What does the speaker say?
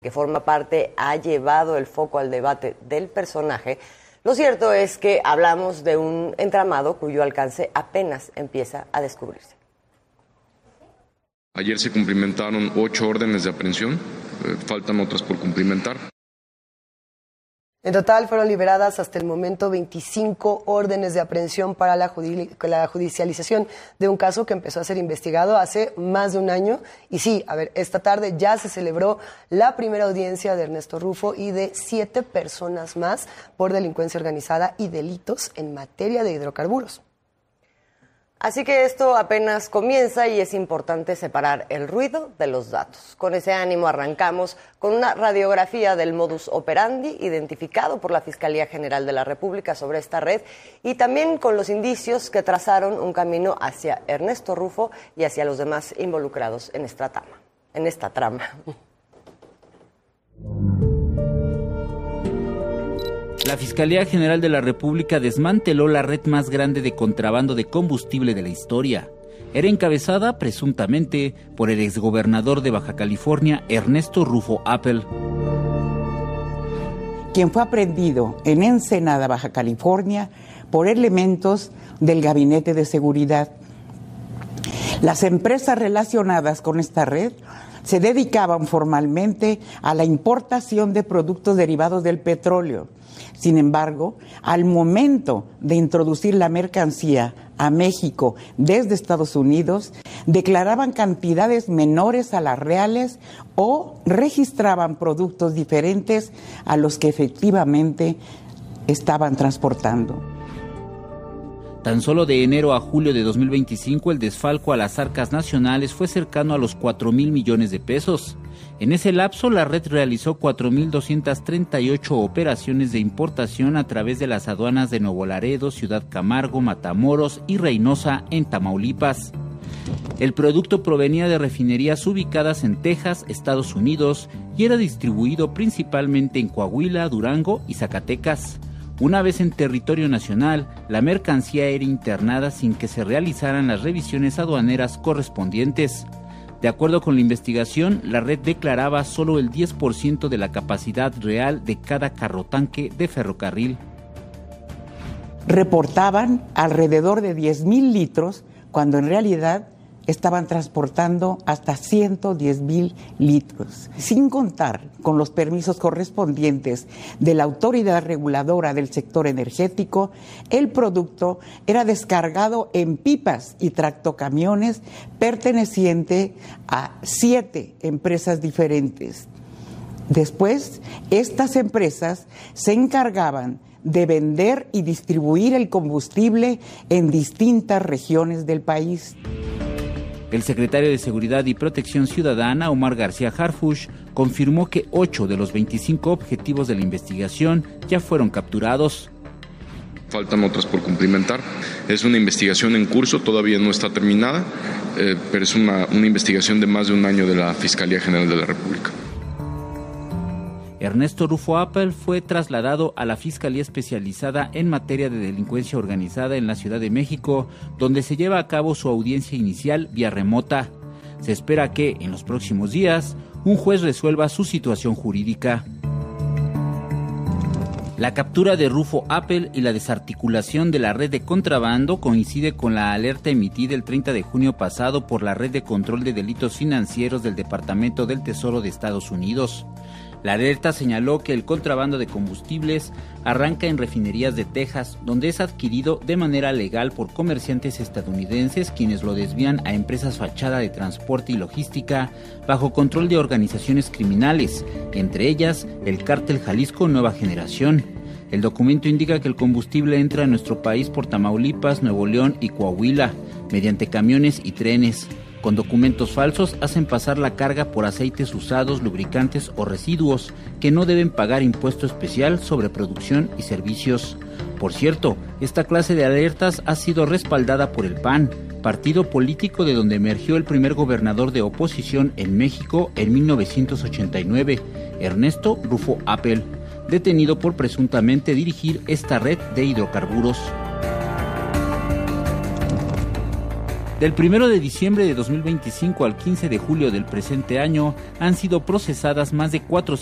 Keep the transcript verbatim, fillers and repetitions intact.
que forma parte ha llevado el foco al debate del personaje, lo cierto es que hablamos de un entramado cuyo alcance apenas empieza a descubrirse. Ayer se cumplimentaron ocho órdenes de aprehensión, eh, faltan otras por cumplimentar. En total fueron liberadas hasta el momento veinticinco órdenes de aprehensión para la, judi- la judicialización de un caso que empezó a ser investigado hace más de un año. Y sí, a ver, esta tarde ya se celebró la primera audiencia de Ernesto Rufo y de siete personas más por delincuencia organizada y delitos en materia de hidrocarburos. Así que esto apenas comienza y es importante separar el ruido de los datos. Con ese ánimo arrancamos con una radiografía del modus operandi identificado por la Fiscalía General de la República sobre esta red y también con los indicios que trazaron un camino hacia Ernesto Rufo y hacia los demás involucrados en esta trama. En esta trama. La Fiscalía General de la República desmanteló la red más grande de contrabando de combustible de la historia. Era encabezada, presuntamente, por el exgobernador de Baja California, Ernesto Rufo Appel, quien fue aprehendido en Ensenada, Baja California, por elementos del Gabinete de Seguridad. Las empresas relacionadas con esta red se dedicaban formalmente a la importación de productos derivados del petróleo. Sin embargo, al momento de introducir la mercancía a México desde Estados Unidos, declaraban cantidades menores a las reales o registraban productos diferentes a los que efectivamente estaban transportando. Tan solo de enero a julio de dos mil veinticinco, el desfalco a las arcas nacionales fue cercano a los cuatro mil millones de pesos. En ese lapso, la red realizó cuatro mil doscientas treinta y ocho operaciones de importación a través de las aduanas de Nuevo Laredo, Ciudad Camargo, Matamoros y Reynosa, en Tamaulipas. El producto provenía de refinerías ubicadas en Texas, Estados Unidos, y era distribuido principalmente en Coahuila, Durango y Zacatecas. Una vez en territorio nacional, la mercancía era internada sin que se realizaran las revisiones aduaneras correspondientes. De acuerdo con la investigación, la red declaraba solo el diez por ciento de la capacidad real de cada carrotanque de ferrocarril. Reportaban alrededor de diez mil litros, cuando en realidad estaban transportando hasta ciento diez mil litros, sin contar con los permisos correspondientes de la autoridad reguladora del sector energético. El producto era descargado en pipas y tractocamiones perteneciente a siete empresas diferentes. Después, estas empresas se encargaban de vender y distribuir el combustible en distintas regiones del país. El secretario de Seguridad y Protección Ciudadana, Omar García Harfuch, confirmó que ocho de los veinticinco objetivos de la investigación ya fueron capturados. Faltan otras por cumplimentar. Es una investigación en curso, todavía no está terminada, eh, pero es una, una investigación de más de un año de la Fiscalía General de la República. Ernesto Rufo Appel fue trasladado a la Fiscalía Especializada en Materia de Delincuencia Organizada en la Ciudad de México, donde se lleva a cabo su audiencia inicial vía remota. Se espera que, en los próximos días, un juez resuelva su situación jurídica. La captura de Rufo Appel y la desarticulación de la red de contrabando coincide con la alerta emitida el treinta de junio pasado por la Red de Control de Delitos Financieros del Departamento del Tesoro de Estados Unidos. La alerta señaló que el contrabando de combustibles arranca en refinerías de Texas, donde es adquirido de manera legal por comerciantes estadounidenses, quienes lo desvían a empresas fachada de transporte y logística bajo control de organizaciones criminales, entre ellas el Cártel Jalisco Nueva Generación. El documento indica que el combustible entra a nuestro país por Tamaulipas, Nuevo León y Coahuila, mediante camiones y trenes. Con documentos falsos hacen pasar la carga por aceites usados, lubricantes o residuos que no deben pagar impuesto especial sobre producción y servicios. Por cierto, esta clase de alertas ha sido respaldada por el P A N, partido político de donde emergió el primer gobernador de oposición en México en mil novecientos ochenta y nueve, Ernesto Rufo Appel, detenido por presuntamente dirigir esta red de hidrocarburos. Del primero de diciembre de dos mil veinticinco al quince de julio del presente año han sido procesadas más de cuatrocientas